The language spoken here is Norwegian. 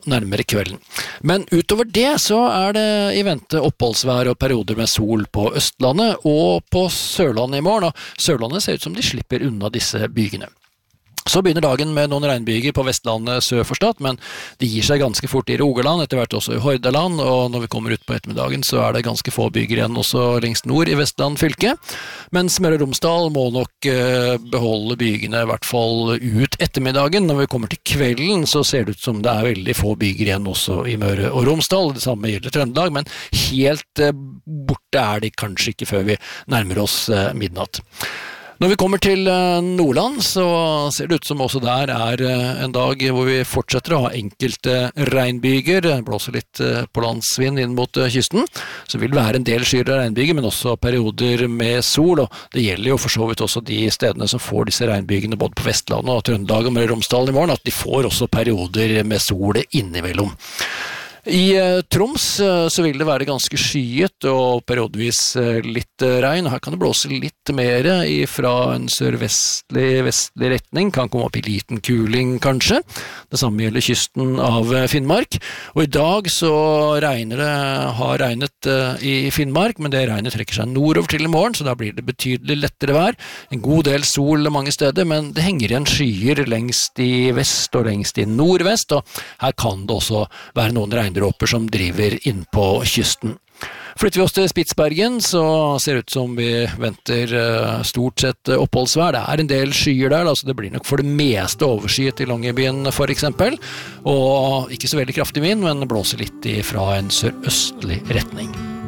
nærmere kvelden. Men utover det så det i vente oppholdsvær og perioder med sol på Østlandet og på Sørlandet i morgen, og Sørlandet ser ut som de slipper unna disse bygene. Så begynner dagen med noen regnbyger på Vestlandet sør for Stad, men de gir seg ganske fort i Rogaland, etter hvert også i Hordaland, og når vi kommer ut på ettermiddagen så det ganske få byger igjen også lengst nord i Vestland fylke. Mens Møre og Romsdal må nok beholde bygene i hvert fall ut ettermiddagen. Når vi kommer til kvelden så ser det ut som det veldig få byger igjen også i Møre og Romsdal. Det samme gjelder Trøndelag, men helt borte de kanskje ikke før vi nærmer oss midnatt. Når vi kommer til Nordland, så ser det ut som også der en dag hvor vi fortsetter å ha enkelte regnbyger. Det blåser litt på landsvind inn mot kysten, så vil det være en del skyer av regnbyger, men også perioder med sol, og det gjelder jo for så vidt også de stedene som får disse regnbygene både på Vestlandet og Trøndelag og Møre og Romsdal i morgen, at de får også perioder med sol innimellom. I Troms så vil det være ganske skyet og periodvis litt regn. Her kan det blåse litt mer fra en sørvestlig retning, kan komme opp i liten kuling kanskje. Det samme gjelder kysten av Finnmark. Og i dag så har regnet i Finnmark, men det regnet trekker seg nordover til i morgen, så da blir det betydelig lettere vær. En god del sol mange steder, men det henger igjen skyer lengst i vest og lengst i nordvest, og her kan det også være noen regndråper som driver inn på kysten. Flytter vi oss til Spitsbergen, så ser det ut som vi venter stort sett oppholdsvær. Det en del skyer der, så det blir nok for det meste overskyet i Longyearbyen for eksempel. Og ikke så veldig kraftig vind, men blåser litt fra en sørøstlig retning.